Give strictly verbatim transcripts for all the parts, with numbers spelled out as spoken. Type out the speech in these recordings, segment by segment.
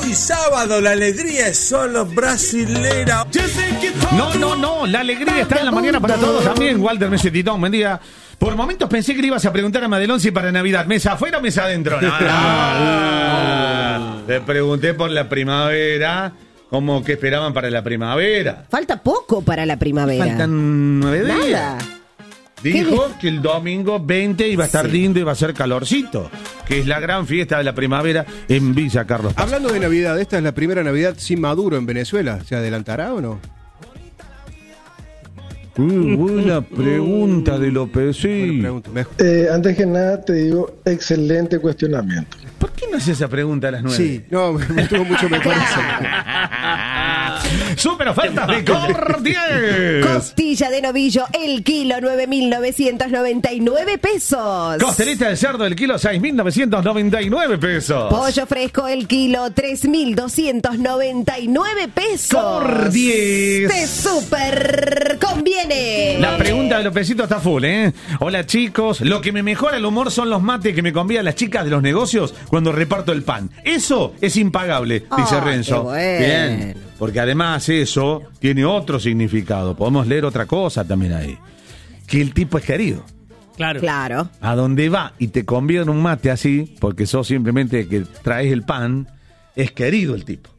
y sábado la alegría es solo brasilera. No, no, no, la alegría está en la mañana para todos también. Walter Mesetitón, buen día. Por momentos pensé que le ibas a preguntar a Madelón si para Navidad, mesa afuera o mesa adentro. No, no. Le pregunté por la primavera, como que esperaban para la primavera. Falta poco para la primavera. Faltan nueve días. Nada. Dijo que el domingo veinte iba a estar sí. lindo y iba a ser calorcito, que es la gran fiesta de la primavera en Villa Carlos Paz. Hablando de Navidad, esta es la primera Navidad sin Maduro en Venezuela. ¿Se adelantará o no? Uh, buena pregunta de López, sí. Eh, antes que nada te digo, excelente cuestionamiento. ¿Por qué no hace esa pregunta a las nueve? Sí, no, me estuvo mucho mejor eso. ¡Super ofertas de Cordies! Costilla de novillo, el kilo, nueve mil novecientos noventa y nueve pesos. Costelita de cerdo, el kilo, seis mil novecientos noventa y nueve pesos. Pollo fresco, el kilo, tres mil doscientos noventa y nueve pesos. Cordies. ¡Te super conviene! La pregunta de Lopecito está full, ¿eh? Hola, chicos. Lo que me mejora el humor son los mates que me convían las chicas de los negocios cuando reparto el pan. Eso es impagable, dice oh, Renzo. Bueno. Bien, porque además eso tiene otro significado. Podemos leer otra cosa también ahí. Que el tipo es querido. Claro. Claro. A donde va y te conviene un mate así, porque sos simplemente que traes el pan, es querido el tipo.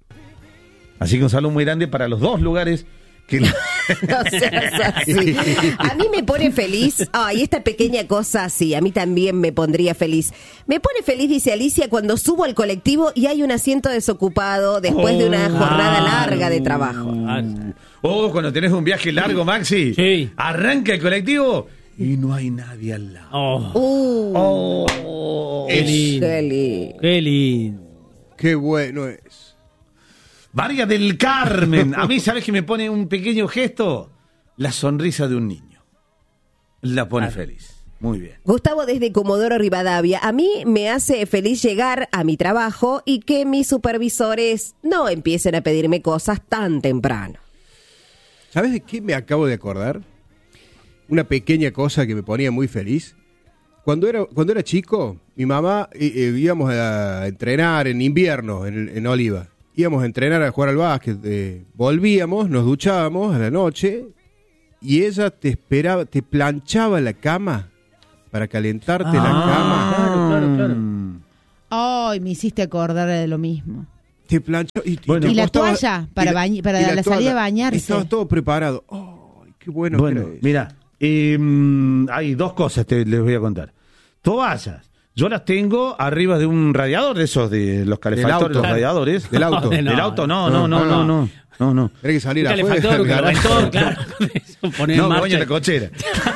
Así que un saludo muy grande para los dos lugares que... No seas así. A mí me pone feliz. Ay, esta pequeña cosa así, a mí también me pondría feliz. Me pone feliz, dice Alicia, cuando subo al colectivo y hay un asiento desocupado después oh, de una jornada ah, larga de trabajo. Oh, cuando tenés un viaje largo, Maxi. Sí. Arranca el colectivo y no hay nadie al lado. Oh. Uh, oh. Qué lindo. Qué lindo. Qué lindo. Qué bueno es. María del Carmen. A mí, ¿sabes que me pone un pequeño gesto? La sonrisa de un niño. La pone claro. feliz. Muy bien. Gustavo desde Comodoro Rivadavia. A mí me hace feliz llegar a mi trabajo y que mis supervisores no empiecen a pedirme cosas tan temprano. ¿Sabes de qué me acabo de acordar? Una pequeña cosa que me ponía muy feliz. Cuando era, cuando era chico, mi mamá eh, íbamos a entrenar en invierno en, en Oliva. Íbamos a entrenar a jugar al básquet, eh, volvíamos, nos duchábamos a la noche y ella te esperaba, te planchaba la cama para calentarte ah, la cama. Claro, claro, claro. Ay, oh, me hiciste acordar de lo mismo. Te planchó y, bueno, y la toalla para, la, bañ- para la, la salida a bañarse. Estaba todo preparado. Oh, qué bueno. Bueno, mira, eh, hay dos cosas que les voy a contar. Toallas. Yo las tengo arriba de un radiador de esos, de los calefactores, los radiadores. Del auto. No, del auto, no, no, no, no, no. No, no. Tiene que salir un afuera. Calefactor, un calefactor, claro. No, me baño en la cochera.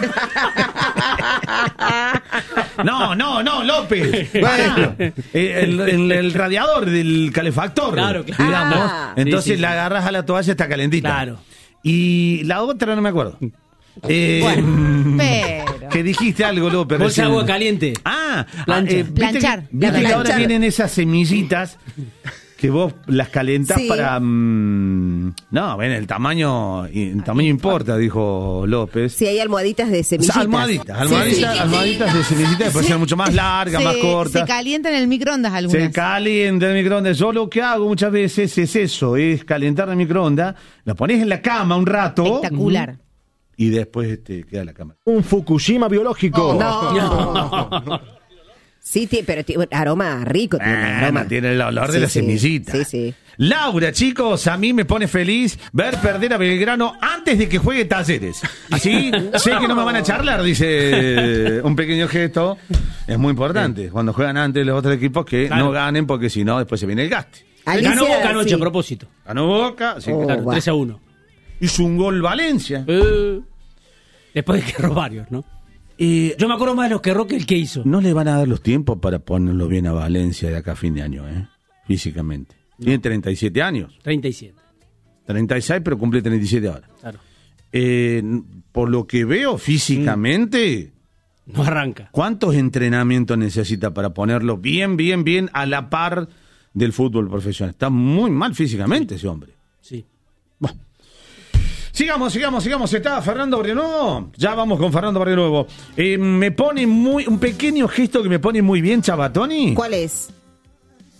No, no, no, López. Bueno, el, el, el radiador del calefactor. Claro, claro. Digamos. Ah, Entonces sí, sí, la sí. agarras a la toalla, está calentita. Claro. Y la otra no me acuerdo. Eh, bueno, pero... Que dijiste algo, López. Bolsa de agua caliente. Ah, Plancha. eh, ¿viste Planchar. Que, viste Planchar. que ahora vienen esas semillitas que vos las calentás sí. para... Mmm, no, ven, el tamaño el tamaño importa, dijo López. Sí, hay almohaditas de semillitas. O sea, almohaditas, almohaditas, sí, sí. almohaditas de semillitas que pueden ser mucho más largas, se, más cortas. Se calienta en el microondas algunas. Se calienta en el microondas. Yo lo que hago muchas veces es eso, es calentar el microondas, lo pones en la cama un rato. Espectacular. Y después este, queda la cama. Un Fukushima biológico. Oh, no. no. Sí, t- pero tiene un aroma rico. Tiene, Ah, un aroma. no, tiene el olor sí, de la sí. semillita. Sí, sí. Laura, chicos, a mí me pone feliz ver perder a Belgrano antes de que juegue Talleres. Así sé que no me van a charlar, dice un pequeño gesto. Es muy importante Bien. cuando juegan antes los otros equipos que claro. no ganen, porque si no, después se viene el gaste. Alicia, Ganó Boca anoche, sí. a propósito. Ganó Boca, sí, Oh, claro. va. tres a uno. Hizo un gol Valencia. Eh, después de que erró varios, ¿no? Y Yo me acuerdo más de los que erró que el que hizo. no le van a dar los tiempos para ponerlo bien a Valencia de acá a fin de año, ¿eh? Físicamente. No. Tiene treinta y siete años. treinta y siete. treinta y seis, pero cumple treinta y siete ahora. Claro. Eh, por lo que veo físicamente, mm. no arranca. ¿Cuántos entrenamientos necesita para ponerlo bien, bien, bien a la par del fútbol profesional? Está muy mal físicamente ese hombre. Sí. Bueno. Sigamos, sigamos, sigamos. Está Fernando Barrionuevo. Ya vamos con Fernando Barrionuevo. Eh, me pone muy un pequeño gesto que me pone muy bien, Chabatoni. ¿Cuál es?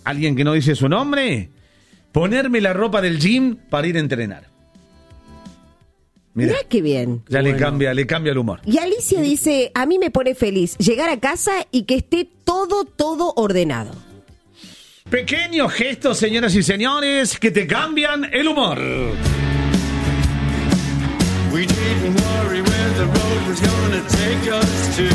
alguien que no dice su nombre, ponerme la ropa del gym para ir a entrenar. Mirá, Mirá qué bien. ya le Bueno. cambia, le cambia el humor. Y Alicia dice, a mí me pone feliz llegar a casa y que esté todo, todo ordenado. Pequeños gestos, señoras y señores, que te cambian el humor. We didn't worry where the road was gonna take us to.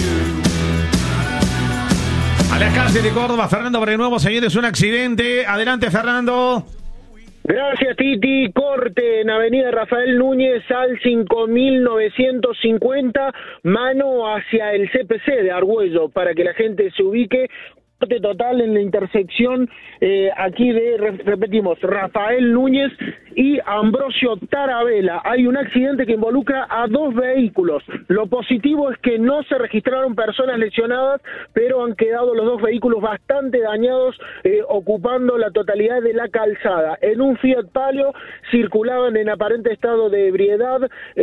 A la calle de Córdoba, Fernando Brenuevo, señores, un accidente. Adelante, Fernando. Gracias, Titi. Corte en Avenida Rafael Núñez al cinco mil novecientos cincuenta, mano hacia el C P C de Argüello, para que la gente se ubique. Corte total en la intersección eh, aquí de, re- repetimos, Rafael Núñez y Ambrosio Tarabella. Hay un accidente que involucra a dos vehículos. Lo positivo es que no se registraron personas lesionadas, pero han quedado los dos vehículos bastante dañados, eh, ocupando la totalidad de la calzada. En un Fiat Palio circulaban en aparente estado de ebriedad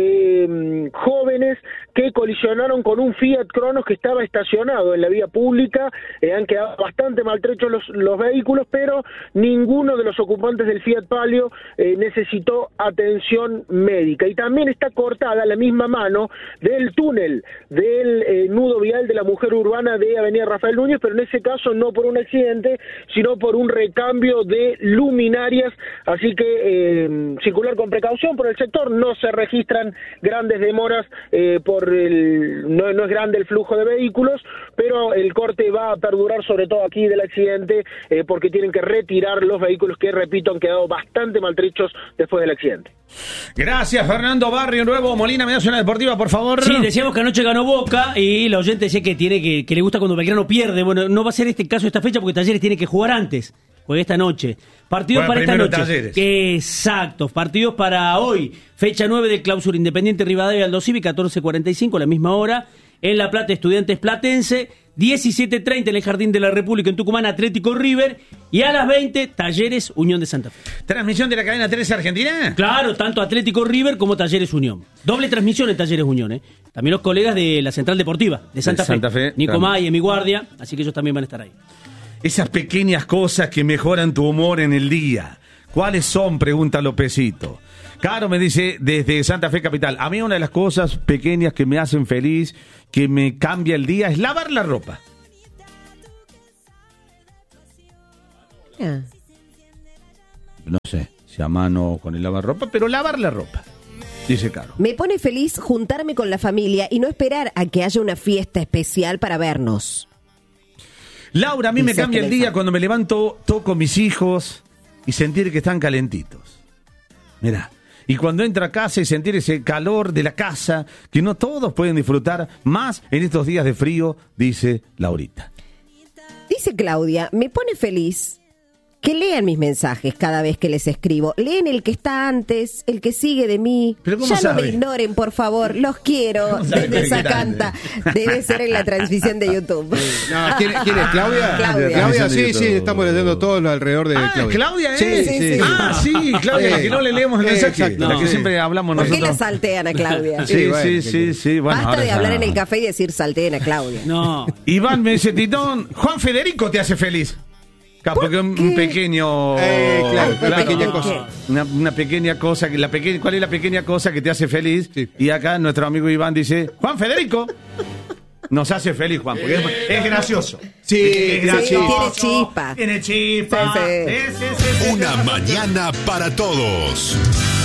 eh, jóvenes que colisionaron con un Fiat Cronos que estaba estacionado en la vía pública. Eh, han quedado bastante maltrechos los, los vehículos, pero ninguno de los ocupantes del Fiat Palio eh, necesitó atención médica. Y también está cortada la misma mano del túnel del eh, nudo vial de la mujer urbana de Avenida Rafael Núñez, pero en ese caso no por un accidente, sino por un recambio de luminarias. Así que eh, circular con precaución por el sector. No se registran grandes demoras, eh, por el no, no es grande el flujo de vehículos, pero el corte va a perdurar sobre todo aquí del accidente, eh, porque tienen que retirar los vehículos que, repito, han quedado bastante maltrechos después del accidente. Gracias, Fernando. Barrio Nuevo, Molina, me das una deportiva, por favor. Sí, decíamos que anoche ganó Boca y la oyente decía que tiene que, que le gusta cuando Belgrano pierde. Bueno, no va a ser este caso esta fecha porque Talleres tiene que jugar antes. Juega esta noche. Partidos Bueno, para esta primero noche. Talleres. Exacto. Partidos para hoy. Fecha nueve de Clausura Independiente Rivadavia Aldo Civi, catorce cuarenta y cinco, a la misma hora. En La Plata, Estudiantes Platense. diecisiete treinta en el Jardín de la República en Tucumán, Atlético River. Y a las veinte, Talleres Unión de Santa Fe. ¿Transmisión de la cadena trece Argentina? Claro, tanto Atlético River como Talleres Unión. Doble transmisión en Talleres Unión, ¿eh? También los colegas de la Central Deportiva de Santa, De Santa Fe. Fe, Nico claro. May, mi guardia, así que ellos también van a estar ahí. Esas pequeñas cosas que mejoran tu humor en el día. ¿Cuáles son? Pregunta Lopecito. Caro me dice desde Santa Fe Capital. A mí una de las cosas pequeñas que me hacen feliz, que me cambia el día, es lavar la ropa. Ah. No sé si a mano o con el lavarropa, pero lavar la ropa, dice Caro. Me pone feliz juntarme con la familia y no esperar a que haya una fiesta especial para vernos. Laura, a mí me Dice cambia el Teresa. día cuando me levanto, toco mis hijos y sentir que están calentitos. Mirá, y cuando entro a casa y sentir ese calor de la casa, que no todos pueden disfrutar más en estos días de frío, dice Laurita. Dice Claudia, me pone feliz que lean mis mensajes cada vez que les escribo. Leen el que está antes, el que sigue de mí. ¿Pero cómo Ya sabe? no me ignoren, por favor. Los quiero. ¿Cómo sabe Desde que esa es grande? canta. Debe ser en la transmisión de YouTube. No, ¿quién, quién es? ¿Claudia? Claudia. Claudia, sí, sí, estamos leyendo todos los alrededor de Ah, Claudia. Claudia, ¿eh? Sí, sí, sí. Ah, sí, Claudia, la que no le leemos el Eh, mensaje. exacto. La que No. siempre hablamos ¿Por qué nosotros. la saltean a Claudia? Sí, Sí, bueno, sí, que- sí, sí. Bueno, Basta ahora de ya- hablar en el café y decir salteen a Claudia. No. Iván me dice, Titón, Juan Federico te hace feliz. Claro, porque un, un pequeño... Eh, claro, una pequeña ¿por cosa. qué? Una, una pequeña cosa, que la peque- ¿cuál es la pequeña cosa que te hace feliz? Sí. Y acá nuestro amigo Iván dice, Juan Federico nos hace feliz, Juan, porque es, es gracioso. Sí, es sí, gracioso. tiene chispa. Tiene chispa. Sí, sí. Sí, sí, sí, sí. Una mañana para todos.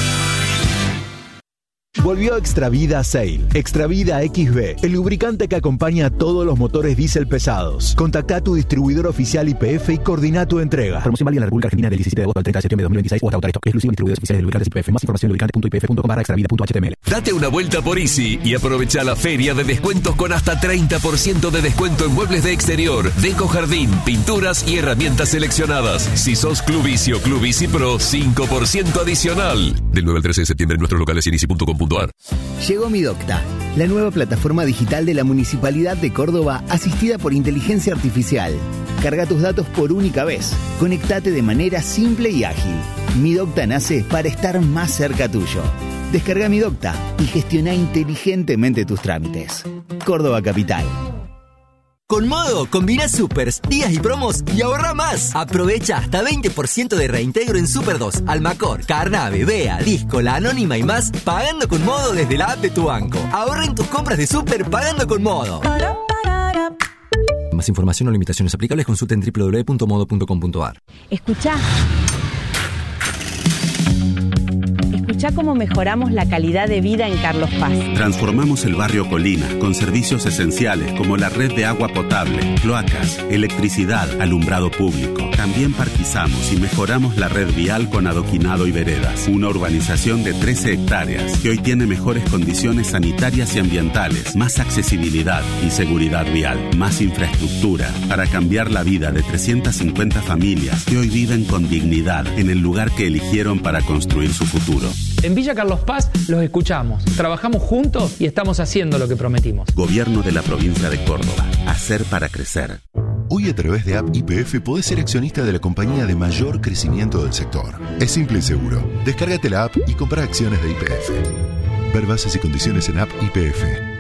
Volvió Extravida Sail. Extravida X B, el lubricante que acompaña a todos los motores diésel pesados. Contacta a tu distribuidor oficial Y P F y coordina tu entrega. Promoción válida en la República Argentina del diecisiete de agosto al treinta de septiembre de dos mil veintiséis o hasta autorizado. Exclusivo en distribuidores oficiales de lubricantes Y P F. Más información en lubricante punto i p f punto com barra extravida punto h t m l. Date una vuelta por Easy y aprovecha la feria de descuentos con hasta treinta por ciento de descuento en muebles de exterior, deco jardín, pinturas y herramientas seleccionadas. Si sos Club Easy o Club Easy Pro, cinco por ciento adicional. Del nueve al trece de septiembre en nuestros locales y en easy punto com punto a r. Llegó Mi Docta, la nueva plataforma digital de la Municipalidad de Córdoba asistida por inteligencia artificial. Carga tus datos por única vez. Conectate de manera simple y ágil. Mi Docta nace para estar más cerca tuyo. Descarga Mi Docta y gestiona inteligentemente tus trámites. Córdoba Capital. Con Modo, combina supers, días y promos y ahorra más. Aprovecha hasta veinte por ciento de reintegro en Super dos, Almacor, Carnave, Bea, Disco, La Anónima y más, pagando con Modo desde la app de tu banco. Ahorra en tus compras de Super pagando con Modo. Más información o limitaciones aplicables, consulta en doble u doble u doble u punto modo punto com punto a r. Escuchá. Escuchá cómo mejoramos la calidad de vida en Carlos Paz. Transformamos el barrio Colina con servicios esenciales como la red de agua potable, cloacas, electricidad, alumbrado público. También parquizamos y mejoramos la red vial con adoquinado y veredas. Una urbanización de trece hectáreas que hoy tiene mejores condiciones sanitarias y ambientales, más accesibilidad y seguridad vial, más infraestructura para cambiar la vida de trescientas cincuenta familias que hoy viven con dignidad en el lugar que eligieron para construir su futuro. En Villa Carlos Paz los escuchamos, trabajamos juntos y estamos haciendo lo que prometimos. Gobierno de la provincia de Córdoba. Hacer para crecer. Hoy a través de App Y P F podés ser accionista de la compañía de mayor crecimiento del sector. Es simple y seguro. Descárgate la app y compra acciones de Y P F. Ver bases y condiciones en App Y P F.